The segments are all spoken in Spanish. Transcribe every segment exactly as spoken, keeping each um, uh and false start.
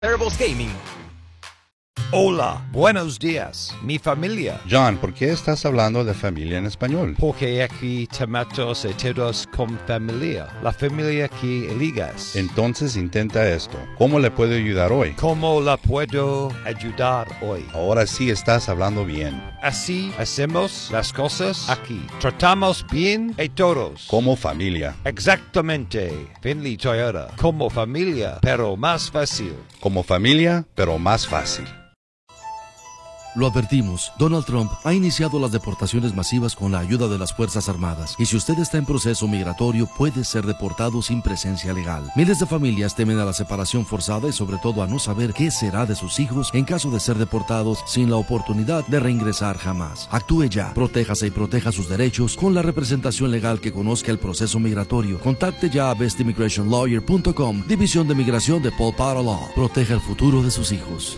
Terribles Gaming. Hola, buenos días, mi familia. John, ¿por qué estás hablando de familia en español? Porque aquí tomatos y todos con familia. La familia que eligas. Entonces intenta esto. ¿Cómo le puedo ayudar hoy? ¿Cómo la puedo ayudar hoy? Ahora sí estás hablando bien. Así hacemos las cosas aquí. Tratamos bien a todos. Como familia. Exactamente. Finley Toyota. Como familia, pero más fácil. Como familia, pero más fácil. Lo advertimos, Donald Trump ha iniciado las deportaciones masivas con la ayuda de las Fuerzas Armadas, y si usted está en proceso migratorio puede ser deportado sin presencia legal. Miles de familias temen a la separación forzada y sobre todo a no saber qué será de sus hijos en caso de ser deportados sin la oportunidad de reingresar jamás. Actúe ya, protéjase y proteja sus derechos con la representación legal que conozca el proceso migratorio. Contacte ya a best immigration lawyer punto com, División de Migración de Paul Potter Law. Proteja el futuro de sus hijos.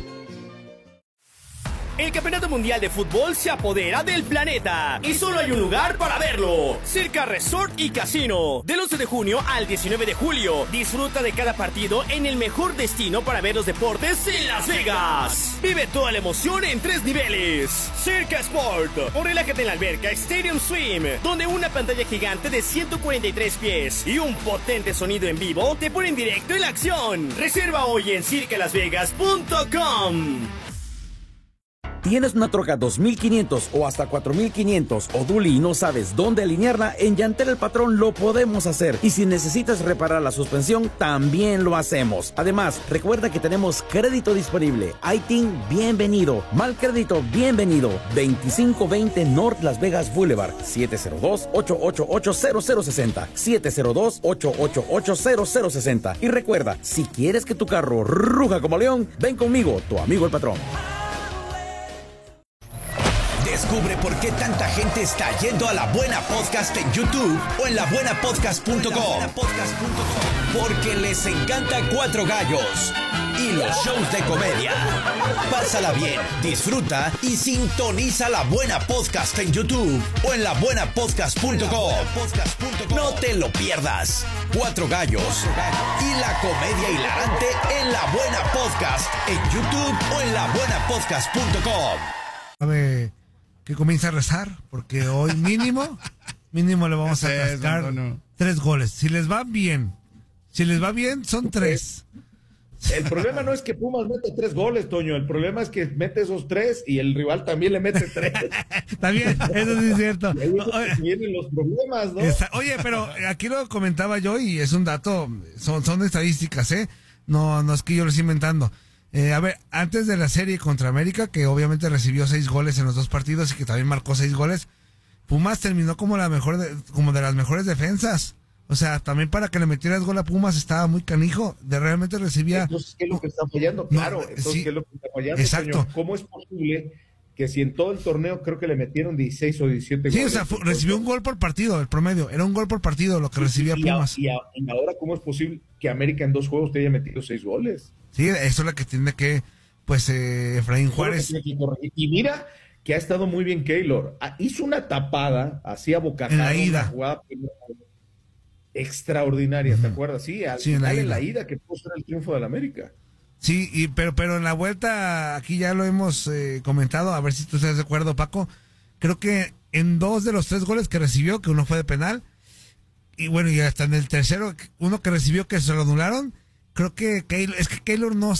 El Campeonato Mundial de Fútbol se apodera del planeta y solo hay un lugar para verlo: Circa Resort y Casino. Del once de junio al diecinueve de julio, disfruta de cada partido en el mejor destino para ver los deportes en Las Vegas. Vive toda la emoción en tres niveles: Circa Sport, o relájate en la alberca Stadium Swim, donde una pantalla gigante de ciento cuarenta y tres pies y un potente sonido en vivo te ponen directo en la acción. Reserva hoy en circa las vegas punto com. ¿Tienes una troca dos mil quinientos o hasta cuatro mil quinientos o dually y no sabes dónde alinearla? En Llantera El Patrón lo podemos hacer. Y si necesitas reparar la suspensión, también lo hacemos. Además, recuerda que tenemos crédito disponible. I T I N, bienvenido. Mal crédito, bienvenido. veinticinco veinte North Las Vegas Boulevard. siete cero dos, ocho ocho ocho, cero cero seis cero. siete cero dos, ocho ocho ocho, cero cero seis cero. Y recuerda, si quieres que tu carro ruja como león, ven conmigo, tu amigo El Patrón. Descubre por qué tanta gente está yendo a La Buena Podcast en YouTube o en la buena podcast punto com. Porque les encanta Cuatro Gallos y los shows de comedia. Pásala bien, disfruta y sintoniza La Buena Podcast en YouTube o en la buena podcast punto com. No te lo pierdas. Cuatro Gallos y la comedia hilarante en La Buena Podcast en YouTube o en la buena podcast punto com. A ver, que comience a rezar, porque hoy mínimo, mínimo le vamos a cascar no, no. tres goles. Si les va bien, si les va bien, son tres. El problema no es que Pumas mete tres goles, Toño. El problema es que mete esos tres y el rival también le mete tres. También, eso sí es cierto. Ahí vienen los problemas, ¿no? Esta, oye, pero aquí lo comentaba yo y es un dato, son, son estadísticas, ¿eh? No, no es que yo lo esté inventando. Eh, a ver, antes de la serie contra América, que obviamente recibió seis goles en los dos partidos y que también marcó seis goles, Pumas terminó como la mejor de, como de las mejores defensas. O sea, también para que le metieras gol a Pumas estaba muy canijo. De realmente recibía. Entonces, ¿qué es lo que está fallando? Claro, no, entonces, sí, ¿qué es lo que está fallando? Exacto. Señor? ¿Cómo es posible que si en todo el torneo creo que le metieron dieciséis o diecisiete sí, goles? Sí, o sea, fue, recibió un gol por partido, el promedio. Era un gol por partido lo que sí, recibía y Pumas. A, y, a, y ahora, ¿cómo es posible que América en dos juegos te haya metido seis goles? Sí, eso es lo que tiene que. Pues eh, Efraín Juárez. Y mira que ha estado muy bien Keylor. Hizo una tapada, así a bocajarro. En la ida. Una jugada extraordinaria, uh-huh. ¿Te acuerdas? Sí, al sí, final en la, en la ida que pudo ser el triunfo del América. Sí, y, pero, pero en la vuelta, aquí ya lo hemos eh, comentado, a ver si tú estás de acuerdo, Paco. Creo que en dos de los tres goles que recibió, que uno fue de penal, y bueno, y hasta en el tercero, uno que recibió que se lo anularon, creo que Keylor, es que Keylor no...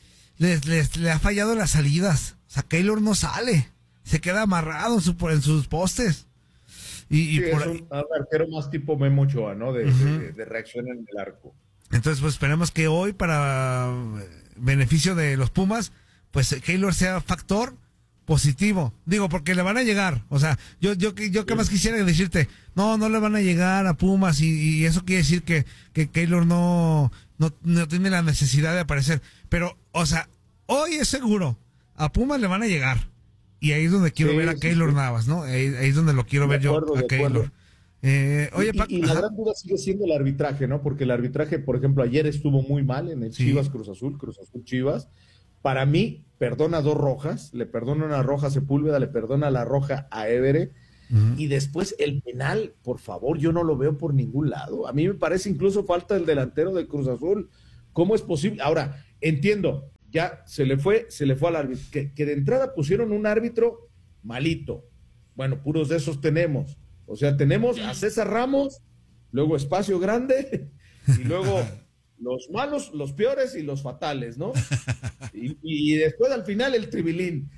Les, les, le ha fallado las salidas. O sea, Keylor no sale. Se queda amarrado en, su, en sus postes. Y, sí, y por es un, un arquero más tipo Memo Ochoa, ¿no? De, uh-huh. de, de reacción en el arco. Entonces, pues esperemos que hoy, para beneficio de los Pumas, pues Keylor sea factor positivo. Digo, porque le van a llegar. O sea, yo yo yo que más quisiera decirte, no, no le van a llegar a Pumas y, y eso quiere decir que, que Keylor no, no, no tiene la necesidad de aparecer. Pero, o sea, hoy es seguro, a Pumas le van a llegar. Y ahí es donde quiero sí, ver a sí, Keylor sí. Navas, ¿no? Ahí, ahí es donde lo quiero de ver acuerdo, yo a Keylor. Eh, oye, y, y, y la gran duda sigue siendo el arbitraje, ¿no? Porque el arbitraje, por ejemplo, ayer estuvo muy mal en el sí. Chivas Cruz Azul, Cruz Azul Chivas. Para mí, perdona dos rojas, le perdona una roja a Sepúlveda, le perdona la roja a Évere, uh-huh. y después el penal, por favor, yo no lo veo por ningún lado. A mí me parece incluso falta el delantero de Cruz Azul. ¿Cómo es posible? Ahora, entiendo, ya se le fue, se le fue al árbitro, que, que de entrada pusieron un árbitro malito. Bueno, puros de esos tenemos. O sea, tenemos a César Ramos, luego Espacio Grande, y luego los malos, los peores y los fatales, ¿no? Y, y después al final el tribilín.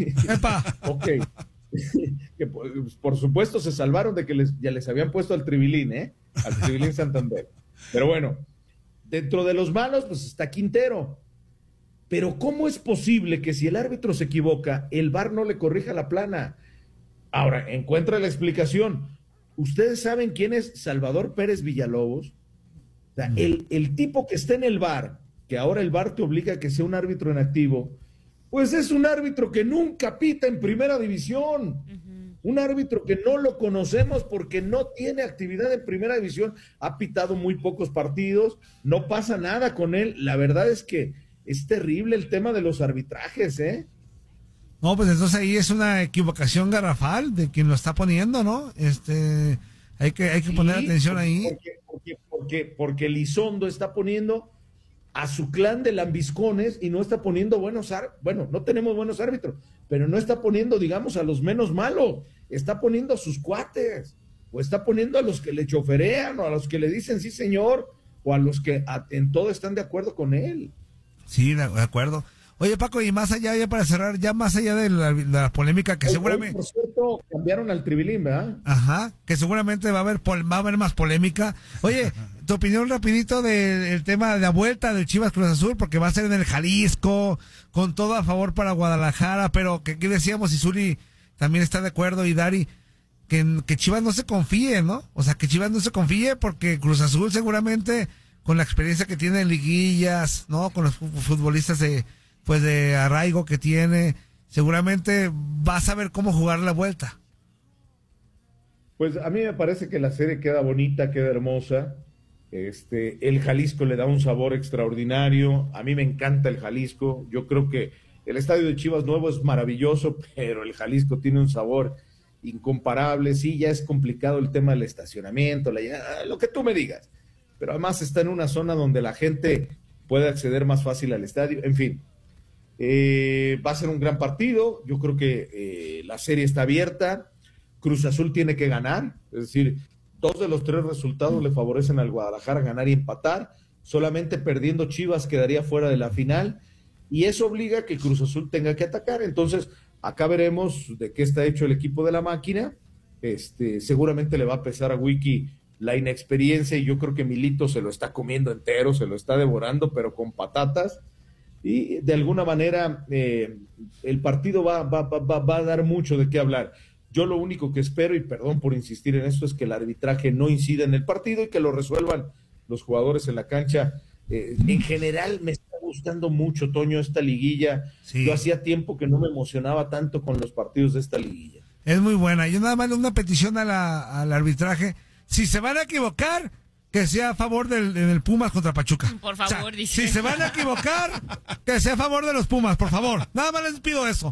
Ok. Que por, por supuesto se salvaron de que les, ya les habían puesto al tribilín, ¿eh? Al tribilín Santander. Pero bueno, dentro de los malos, pues está Quintero. Pero ¿cómo es posible que si el árbitro se equivoca, el V A R no le corrija la plana? Ahora, encuentra la explicación. ¿Ustedes saben quién es Salvador Pérez Villalobos? O sea, el, el tipo que está en el V A R, que ahora el V A R te obliga a que sea un árbitro en activo, pues es un árbitro que nunca pita en primera división. Uh-huh. Un árbitro que no lo conocemos porque no tiene actividad en primera división, ha pitado muy pocos partidos, no pasa nada con él. La verdad es que es terrible el tema de los arbitrajes, ¿eh? No, pues entonces ahí es una equivocación garrafal de quien lo está poniendo, ¿no? Este, hay que, hay que sí, poner atención ahí. Porque, porque, porque, porque Elizondo está poniendo a su clan de lambiscones y no está poniendo buenos árbitros. Bueno, no tenemos buenos árbitros, pero no está poniendo, digamos, a los menos malos. Está poniendo a sus cuates, o está poniendo a los que le choferean, o a los que le dicen sí señor, o a los que a, en todo están de acuerdo con él. Sí, de acuerdo. Oye, Paco, y más allá, ya para cerrar, ya más allá de la, de la polémica que hoy, seguramente... Hoy, por cierto, cambiaron al tribilín, ¿verdad? Ajá, que seguramente va a haber va a haber más polémica. Oye, tu opinión rapidito del tema de la vuelta del Chivas Cruz Azul, porque va a ser en el Jalisco, con todo a favor para Guadalajara, pero que aquí decíamos, y Zuli también está de acuerdo, y Dari, que, que Chivas no se confíe, ¿no? O sea, que Chivas no se confíe, porque Cruz Azul seguramente, con la experiencia que tiene en liguillas, ¿no? Con los futbolistas de... pues de arraigo que tiene, seguramente va a saber cómo jugar la vuelta. Pues a mí me parece que la serie queda bonita, queda hermosa. Este, el Jalisco le da un sabor extraordinario. A mí me encanta el Jalisco. Yo creo que el estadio de Chivas nuevo es maravilloso, pero el Jalisco tiene un sabor incomparable. Sí, ya es complicado el tema del estacionamiento, la, lo que tú me digas. Pero además está en una zona donde la gente puede acceder más fácil al estadio. En fin. Eh, va a ser un gran partido. Yo creo que eh, la serie está abierta. Cruz Azul tiene que ganar, es decir, dos de los tres resultados le favorecen al Guadalajara ganar y empatar. Solamente perdiendo Chivas quedaría fuera de la final y eso obliga a que Cruz Azul tenga que atacar. Entonces acá veremos de qué está hecho el equipo de la máquina. Este, seguramente le va a pesar a Wiki la inexperiencia y yo creo que Milito se lo está comiendo entero, se lo está devorando, pero con patatas. Y de alguna manera eh, el partido va, va, va, va a dar mucho de qué hablar. Yo lo único que espero, y perdón por insistir en esto, es que el arbitraje no incida en el partido y que lo resuelvan los jugadores en la cancha. Eh, en general me está gustando mucho, Toño, esta liguilla. Sí. Yo hacía tiempo que no me emocionaba tanto con los partidos de esta liguilla. Es muy buena. Yo nada más una petición a la, al arbitraje. Si se van a equivocar, que sea a favor del, del Pumas contra Pachuca. Por favor, o sea, dice. Si se van a equivocar, que sea a favor de los Pumas, por favor. Nada más les pido eso.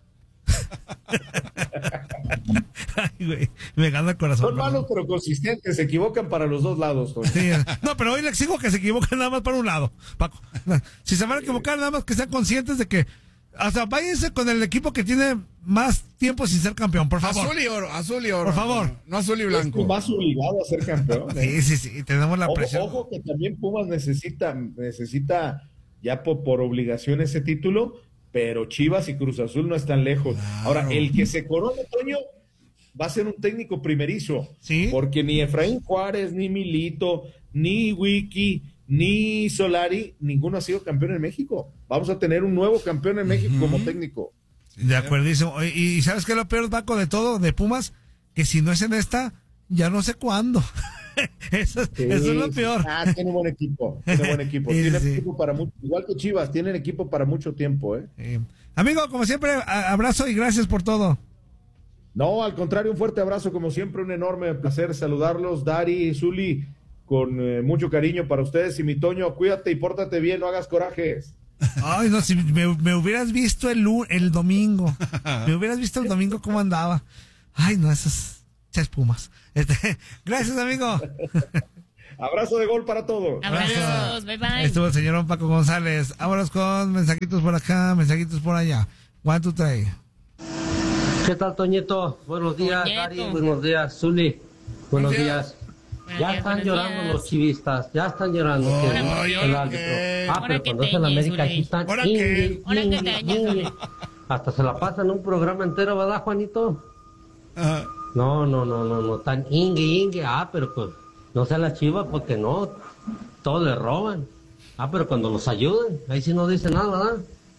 Ay, güey, me gana el corazón. Son malos pero consistentes, se equivocan para los dos lados. Sí, no, pero hoy le exijo que se equivoquen nada más para un lado, Paco. Si se van a equivocar, nada más que sean conscientes de que hasta váyanse con el equipo que tiene más tiempo sin ser campeón, por favor. Azul y oro, azul y oro. Por favor. No azul y blanco. Es más obligado a ser campeón. ¿eh? Sí, sí, sí, tenemos la ojo, presión. Ojo que también Pumas necesita, necesita ya por, por obligación ese título, pero Chivas y Cruz Azul no están lejos. Claro. Ahora, el que se corone, Toño, va a ser un técnico primerizo. ¿Sí? Porque ni Efraín Juárez, ni Milito, ni Wiki, ni Solari, ninguno ha sido campeón en México. Vamos a tener un nuevo campeón en México uh-huh. como técnico. De acuerdísimo. Y ¿sabes qué es lo peor, Paco, de todo, de Pumas? Que si no es en esta, ya no sé cuándo. Eso, sí, eso es lo sí. peor. Ah, tiene buen equipo, tiene buen equipo. Sí, tiene sí. equipo para mucho, igual que Chivas, tienen equipo para mucho tiempo, ¿eh? Sí. Amigo, como siempre, a- abrazo y gracias por todo. No, al contrario, un fuerte abrazo, como siempre, un enorme placer saludarlos, Dari, Zuli, con eh, mucho cariño para ustedes, y mi Toño, cuídate y pórtate bien, no hagas corajes. Ay, no, si me, me hubieras visto el, lu- el domingo, me hubieras visto el domingo cómo andaba. Ay, no, esas chas Pumas. Este, gracias, amigo. Abrazo de gol para todos. Abrazos, bye bye. Estuvo el señor Paco González. Vámonos con mensajitos por acá, mensajitos por allá. One, two, three. ¿Qué tal, Toñito? Buenos días, Toñeto. Dari. Buenos días, Zuli. Buenos días. Buenos Ya días, están buenos llorando días. los chivistas, ya están llorando. Oh, que ¿por el qué? árbitro. Ah, ¿Ahora pero qué cuando es te en América Zuli? aquí están ¿Ahora qué? ingue, ¿Ahora qué ingue, te ingue. Zuli? Hasta se la pasan un programa entero, ¿verdad, Juanito? Ajá. No, no, no, no, no, tan ingue, ingue. Ah, pero pues no sea la chiva porque no, todos le roban. Ah, pero cuando los ayudan, ahí sí no dice nada, ¿verdad?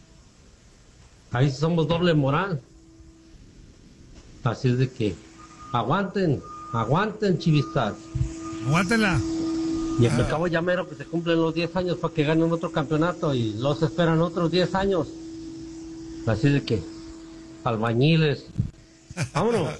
Ahí sí somos doble moral. Así es de que aguanten, aguanten, chivistas. Aguántenla. Y al cabo ya mero que se cumplen los diez años para que ganen otro campeonato y los esperan otros diez años. Así de que, albañiles. Vámonos.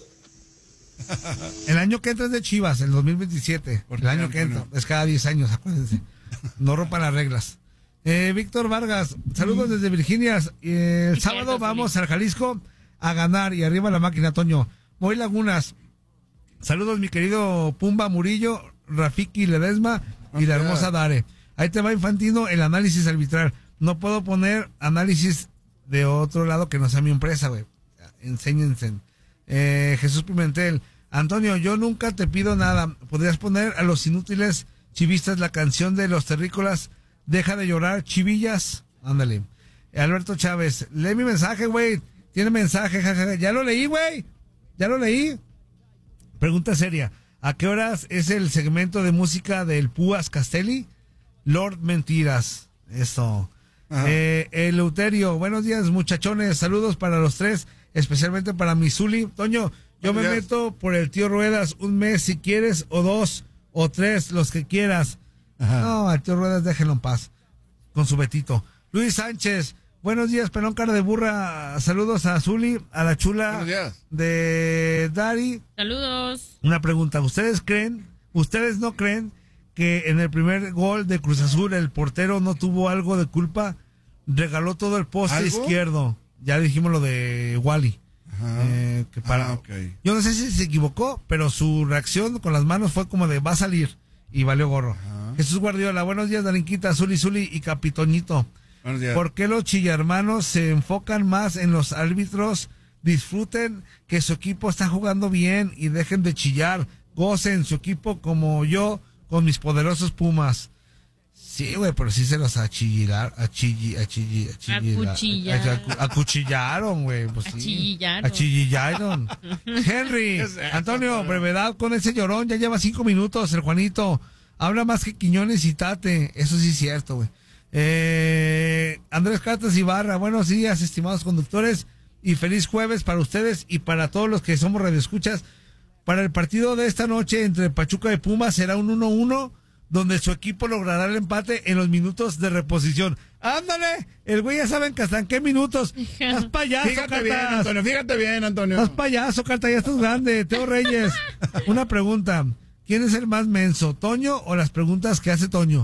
El año que entra es de Chivas, el dos mil veintisiete. El año que entra, es cada diez años, acuérdense. No rompan las reglas. Eh, Víctor Vargas, saludos desde Virginia. Eh, el sábado vamos al Jalisco a ganar y arriba la máquina, Toño. Moy Lagunas, saludos mi querido Pumba Murillo, Rafiki Ledesma y la hermosa Dare. Ahí te va, Infantino, el análisis arbitral. No puedo poner análisis de otro lado que no sea mi empresa, güey. Enséñense. Eh, Jesús Pimentel, Antonio, yo nunca te pido nada. ¿Podrías poner a los inútiles chivistas la canción de los terrícolas? Deja de llorar, chivillas. Ándale. Alberto Chávez, lee mi mensaje, güey. Tiene mensaje, jajaja. Ya lo leí, güey. Ya lo leí. Pregunta seria. ¿A qué horas es el segmento de música del Púas Castelli? Lord Mentiras. Eso. Eh, Eleuterio, buenos días, muchachones. Saludos para los tres, especialmente para mi Zuli. Toño, yo me meto por el tío Ruedas un mes si quieres, o dos, o tres, los que quieras. Ajá. No, al tío Ruedas déjenlo en paz, con su Betito. Luis Sánchez, buenos días, pelón cara de burra. Saludos a Zuli, a la chula de Dari. Saludos. Una pregunta, ¿ustedes creen, ustedes no creen que en el primer gol de Cruz Azul el portero no tuvo algo de culpa? Regaló todo el poste ¿Algo? izquierdo. Ya dijimos lo de Wally. Eh, que para, Ah, okay. Yo no sé si se equivocó, pero su reacción con las manos fue como de va a salir y valió gorro. Ajá. Jesús Guardiola, buenos días, Darinquita, Zuli, Zuli y Capitoñito. Buenos días. ¿Por qué los chillarmanos se enfocan más en los árbitros? Disfruten que su equipo está jugando bien y dejen de chillar. Gocen su equipo como yo con mis poderosos Pumas. Sí, güey, pero sí se los achillar, achilli, achilli, achilli, Acuchillar. acuchillaron, güey. Pues sí. Achillaron. Achillaron. Henry, Antonio, brevedad con ese llorón, ya lleva cinco minutos, el Juanito. Habla más que Quiñones y Tate. Eso sí es cierto, güey. Eh, Andrés Cartas Ibarra, buenos días, estimados conductores, y feliz jueves para ustedes y para todos los que somos radioescuchas. Para el partido de esta noche entre Pachuca y Pumas será un uno uno, donde su equipo logrará el empate en los minutos de reposición. ¡Ándale! El güey ya saben que hasta en qué minutos. ¡Haz payaso, Fíjate Cartas! bien, Antonio, fíjate bien, Antonio. ¡Haz payaso, Cartas! Ya estás grande. Teo Reyes, una pregunta. ¿Quién es el más menso, Toño o las preguntas que hace Toño?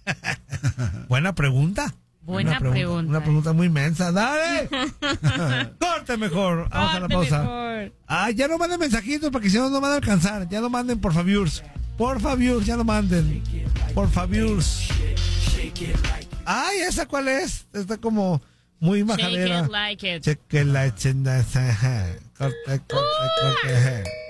Buena pregunta. Buena una pregunta. Una pregunta muy mensa. ¡Dale! ¡Corte mejor! Vamos a la Corte pausa. mejor. Ah, ya no manden mensajitos porque si no, no van a alcanzar. Ya no manden, por favor. Por favor, ya no manden. Por favor. Ay, ¿esa cuál es? Está como muy majadera. Shake it like it. Check it like it. Corte, corte, corte.